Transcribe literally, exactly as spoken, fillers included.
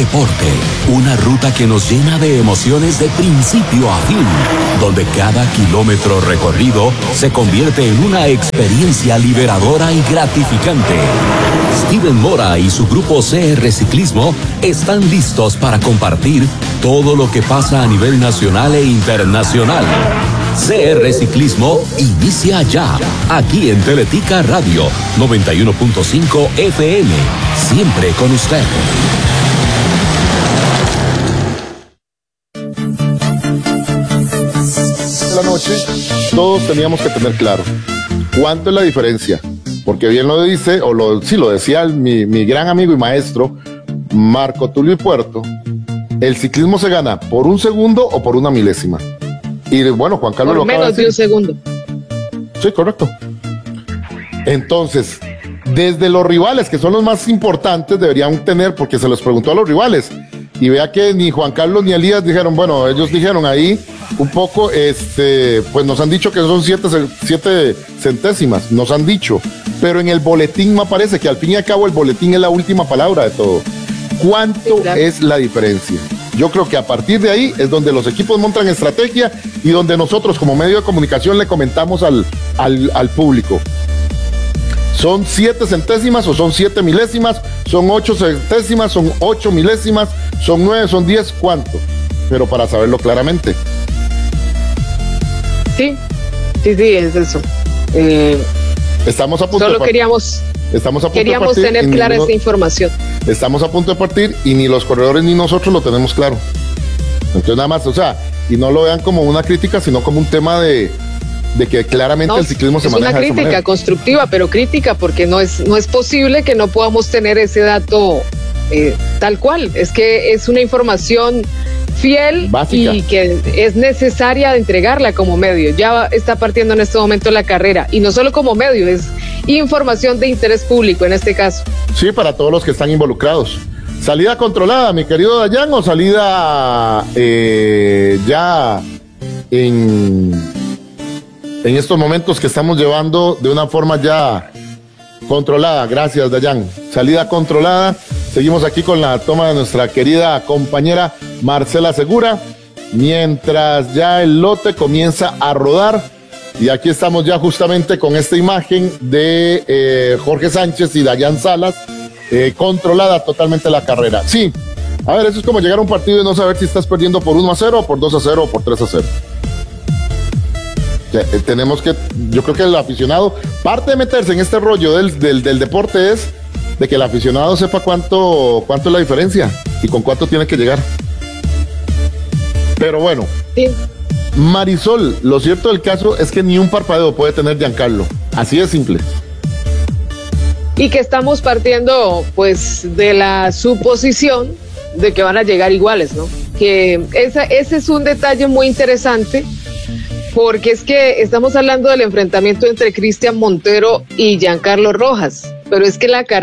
Deporte, una ruta que nos llena de emociones de principio a fin, donde cada kilómetro recorrido se convierte en una experiencia liberadora y gratificante. Steven Mora y su grupo C R Ciclismo están listos para compartir todo lo que pasa a nivel nacional e internacional. C R Ciclismo inicia ya, aquí en Teletica Radio noventa y uno punto cinco F M, siempre con usted. De la noche, todos teníamos que tener claro cuánto es la diferencia, porque bien lo dice, o lo, sí lo decía mi, mi gran amigo y maestro Marco Tulio y Puerto, el ciclismo se gana por un segundo o por una milésima. Y bueno, Juan Carlos por lo acaba de decir. Menos de un segundo. Sí, correcto. Entonces, desde los rivales, que son los más importantes, deberían tener, porque se los preguntó a los rivales, y vea que ni Juan Carlos ni Elías dijeron, bueno, ellos dijeron ahí un poco, este, pues nos han dicho que son siete, siete centésimas, nos han dicho, pero en el boletín me parece que al fin y al cabo el boletín es la última palabra de todo. ¿Cuánto sí, claro. es la diferencia? Yo creo que a partir de ahí es donde los equipos montan estrategia y donde nosotros como medio de comunicación le comentamos al, al, al público. ¿Son siete centésimas o son siete milésimas? ¿Son ocho centésimas? ¿Son ocho milésimas? ¿Son nueve? ¿Son diez? ¿Cuánto? Pero para saberlo claramente. Sí, sí, sí, es eso. Eh, Estamos a punto solo de partir. queríamos, Estamos a punto queríamos de partir tener clara ninguno, esta información. Estamos a punto de partir y ni los corredores ni nosotros lo tenemos claro. Entonces nada más, o sea, y no lo vean como una crítica, sino como un tema de, de que claramente no, el ciclismo se maneja de esa manera. Es una crítica constructiva, pero crítica porque no es, no es posible que no podamos tener ese dato eh, tal cual. Es que es una información fiel básica y que es necesaria de entregarla como medio. Ya está partiendo en este momento la carrera y no solo como medio, es información de interés público en este caso. Sí, para todos los que están involucrados. ¿Salida controlada, mi querido Dayan, o salida eh, ya en, en estos momentos que estamos llevando de una forma ya controlada? Gracias, Dayan. Salida controlada. Seguimos aquí con la toma de nuestra querida compañera Marcela Segura, mientras ya el lote comienza a rodar. Y aquí estamos ya justamente con esta imagen de eh, Jorge Sánchez y Dayan Salas, eh, controlada totalmente la carrera. Sí, a ver, eso es como llegar a un partido y no saber si estás perdiendo por uno a cero, o por dos a cero, o por tres a cero. Ya, eh, tenemos que, yo creo que el aficionado, parte de meterse en este rollo del, del, del deporte es de que el aficionado sepa cuánto, cuánto es la diferencia y con cuánto tiene que llegar. Pero bueno. Sí. Marisol, lo cierto del caso es que ni un parpadeo puede tener Giancarlo, así de simple. Y que estamos partiendo pues de la suposición de que van a llegar iguales, ¿no? Que esa, ese es un detalle muy interesante, porque es que estamos hablando del enfrentamiento entre Cristian Montero y Giancarlo Rojas, pero es que la carrera